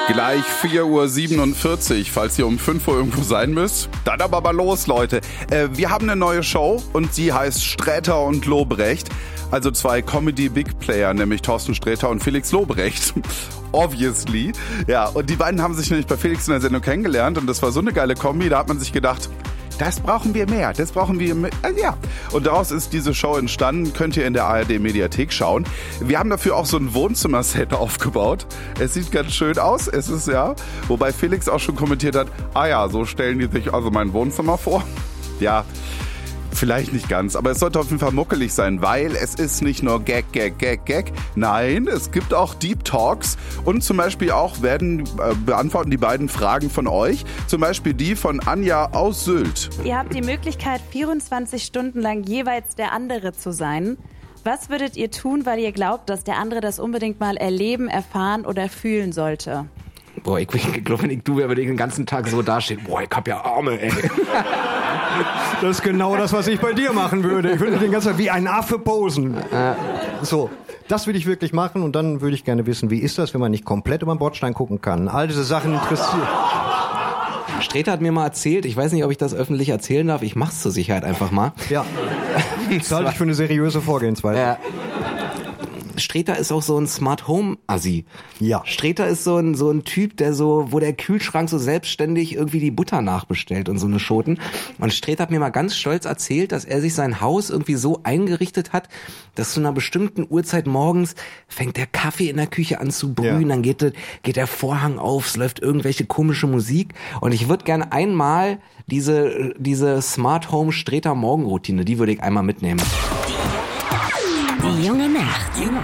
Gleich 4:47 Uhr, falls ihr um 5 Uhr irgendwo sein müsst. Dann aber mal los, Leute. Wir haben eine neue Show und die heißt Sträter und Lobrecht. Also zwei Comedy-Big-Player, nämlich Thorsten Sträter und Felix Lobrecht. Obviously. Ja, und die beiden haben sich nämlich bei Felix in der Sendung kennengelernt und das war so eine geile Kombi, da hat man sich gedacht, das brauchen wir mehr, das brauchen wir mehr. Ja. Und daraus ist diese Show entstanden, könnt ihr in der ARD-Mediathek schauen. Wir haben dafür auch so ein Wohnzimmerset aufgebaut. Es sieht ganz schön aus, es ist ja, wobei Felix auch schon kommentiert hat, so stellen die sich also mein Wohnzimmer vor. Ja, vielleicht nicht ganz, aber es sollte auf jeden Fall muckelig sein, weil es ist nicht nur Gag. Nein, es gibt auch Deep Talks und zum Beispiel auch beantworten die beiden Fragen von euch. Zum Beispiel die von Anja aus Sylt. Ihr habt die Möglichkeit, 24 Stunden lang jeweils der andere zu sein. Was würdet ihr tun, weil ihr glaubt, dass der andere das unbedingt mal erleben, erfahren oder fühlen sollte? Boah, ich glaube, wenn ich du wäre, würde ich den ganzen Tag so dastehen. Boah, ich hab ja Arme, ey. Das ist genau das, was ich bei dir machen würde. Ich würde den ganzen Tag wie ein Affe posen. So, das würde ich wirklich machen und dann würde ich gerne wissen, wie ist das, wenn man nicht komplett über den Bordstein gucken kann. All diese Sachen interessieren. Sträter hat mir mal erzählt, ich weiß nicht, ob ich das öffentlich erzählen darf, ich mach's zur Sicherheit einfach mal. Ja, das halte ich für eine seriöse Vorgehensweise. Sträter ist auch so ein Smart Home Assi. Ja. Sträter ist so ein Typ, der wo der Kühlschrank so selbstständig irgendwie die Butter nachbestellt und so eine Schoten. Und Sträter hat mir mal ganz stolz erzählt, dass er sich sein Haus irgendwie so eingerichtet hat, dass zu einer bestimmten Uhrzeit morgens fängt der Kaffee in der Küche an zu brühen, dann geht der Vorhang auf, es läuft irgendwelche komische Musik. Und ich würde gerne einmal diese Smart Home Sträter Morgenroutine, die würde ich einmal mitnehmen. Die junge Nacht.